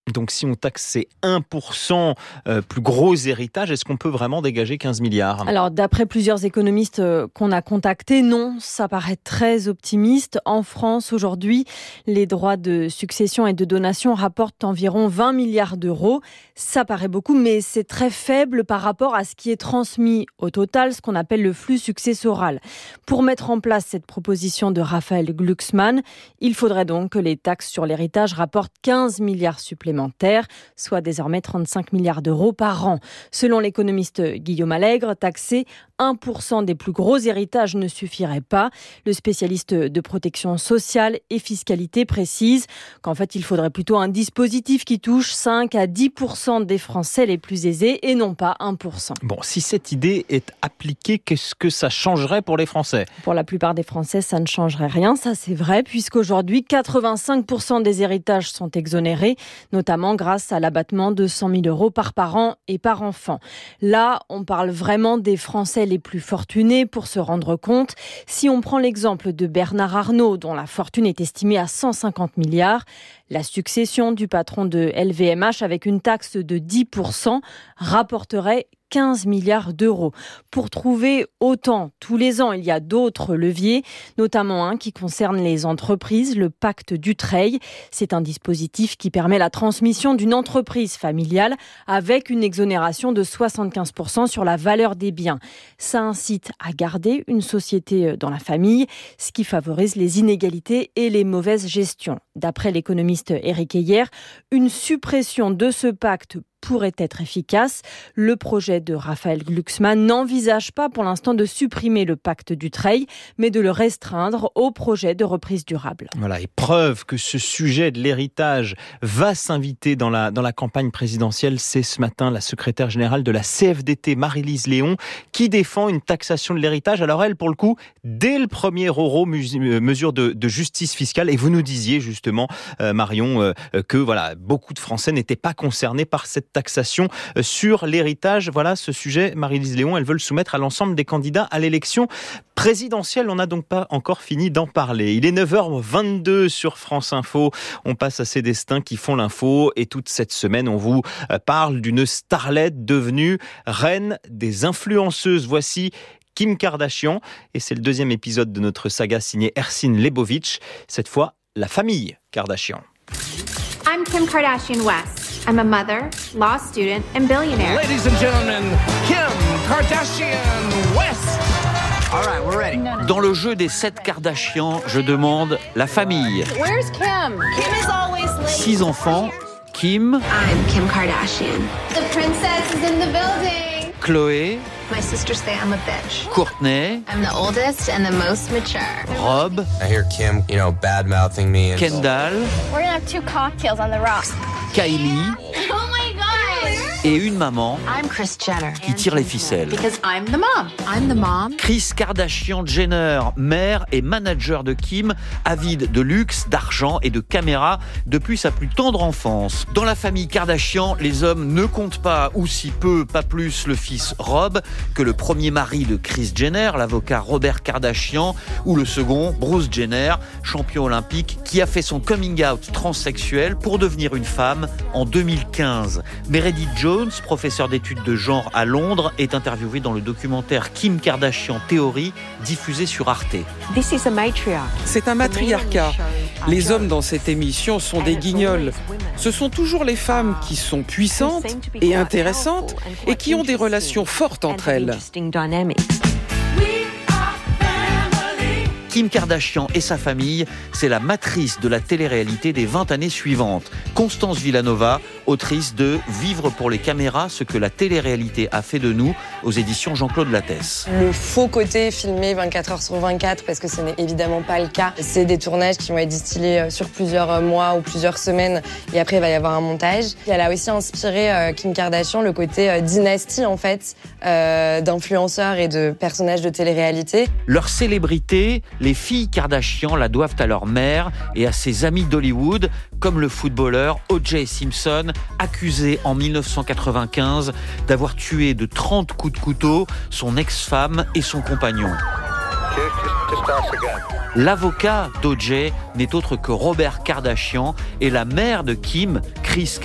Donc si on taxe ces 1% plus gros héritages, est-ce qu'on peut vraiment dégager 15 milliards ? Alors d'après plusieurs économistes qu'on a contactés, non, ça paraît très optimiste. En France aujourd'hui, les droits de succession et de donation rapportent environ 20 milliards d'euros. Ça paraît beaucoup, mais c'est très faible par rapport à ce qui est transmis au total, ce qu'on appelle le flux successoral. Pour mettre en place cette proposition de Raphaël Glucksmann, il faudrait donc que les taxes sur l'héritage rapportent 15 milliards supplémentaires, soit désormais 35 milliards d'euros par an. Selon l'économiste Guillaume Allègre, taxer 1% des plus gros héritages ne suffirait pas. Le spécialiste de protection sociale et fiscalité précise qu'en fait, il faudrait plutôt un dispositif qui touche 5 à 10% des Français les plus aisés et non pas 1%. Bon, si cette idée est appliquée, qu'est-ce que ça changerait pour les Français ? Pour la plupart des Français, ça ne changerait rien, ça c'est vrai, puisqu'aujourd'hui, 85% des héritages sont exonérés, notamment grâce à l'abattement de 100 000 euros par parent et par enfant. Là, on parle vraiment des Français les plus fortunés pour se rendre compte. Si on prend l'exemple de Bernard Arnault, dont la fortune est estimée à 150 milliards, la succession du patron de LVMH avec une taxe de 10% rapporterait 15 milliards d'euros. Pour trouver autant tous les ans, il y a d'autres leviers, notamment un qui concerne les entreprises, le pacte Dutreil. C'est un dispositif qui permet la transmission d'une entreprise familiale avec une exonération de 75% sur la valeur des biens. Ça incite à garder une société dans la famille, ce qui favorise les inégalités et les mauvaises gestions. D'après l'économiste Éric Heyer, une suppression de ce pacte pourrait être efficace. Le projet de Raphaël Glucksmann n'envisage pas pour l'instant de supprimer le pacte Dutreil, mais de le restreindre au projet de reprise durable. Voilà, et preuve que ce sujet de l'héritage va s'inviter dans la campagne présidentielle, c'est ce matin la secrétaire générale de la CFDT, Marie-Lise Léon, qui défend une taxation de l'héritage. Alors elle, pour le coup, dès le premier euro, mesure de justice fiscale. Et vous nous disiez justement, Marion, que voilà, beaucoup de Français n'étaient pas concernés par cette taxation sur l'héritage. Voilà ce sujet, Marie-Lise Léon, elle veut le soumettre à l'ensemble des candidats à l'élection présidentielle. On n'a donc pas encore fini d'en parler. Il est 9h22 sur France Info. On passe à ces destins qui font l'info. Et toute cette semaine, on vous parle d'une starlette devenue reine des influenceuses. Voici Kim Kardashian. Et c'est le deuxième épisode de notre saga signée Ersin Lebovitch. Cette fois, la famille Kardashian. I'm Kim Kardashian West. I'm a mother, law student, and billionaire. Ladies and gentlemen, Kim Kardashian West. All right, we're ready. Dans le jeu des 7 Kardashian, je demande la famille. Where's Kim? Kim is always late. 6 enfants, Kim, I'm Kim Kardashian. The princess is in the building. Chloé, My sisters say I'm a bitch. Courtney, I'm the oldest and the most mature. Rob, I hear Kim, bad-mouthing me. And Kendall, We're gonna have 2 cocktails on the rocks. Kylie Oh my god! et une maman I'm Kris Jenner. qui tire les ficelles. Because I'm the mom. I'm the mom. Kris Kardashian-Jenner, mère et manager de Kim, avide de luxe, d'argent et de caméras depuis sa plus tendre enfance. Dans la famille Kardashian, les hommes ne comptent pas, ou si peu, pas plus, le fils Rob, que le premier mari de Kris Jenner, l'avocat Robert Kardashian, ou le second, Bruce Jenner, champion olympique, qui a fait son coming out transsexuel pour devenir une femme en 2015. Meredith Jones, professeur d'études de genre à Londres, est interviewée dans le documentaire Kim Kardashian Theory, diffusé sur Arte. C'est un matriarcat. Les hommes dans cette émission sont des guignols. Ce sont toujours les femmes qui sont puissantes et intéressantes et qui ont des relations fortes entre elles. Kim Kardashian et sa famille, c'est la matrice de la télé-réalité des 20 années suivantes. Constance Villanova, autrice de « Vivre pour les caméras, ce que la télé-réalité a fait de nous » aux éditions Jean-Claude Lattès. Le faux côté filmé 24 heures sur 24, parce que ce n'est évidemment pas le cas. C'est des tournages qui vont être distillés sur plusieurs mois ou plusieurs semaines, et après il va y avoir un montage. Elle a aussi inspiré Kim Kardashian le côté dynastie en fait, d'influenceurs et de personnages de télé-réalité. Leur célébrité, les filles Kardashian la doivent à leur mère et à ses amis d'Hollywood, comme le footballeur O.J. Simpson, accusé en 1995 d'avoir tué de 30 coups de couteau son ex-femme et son compagnon. L'avocat d'O.J. n'est autre que Robert Kardashian et la mère de Kim, Kris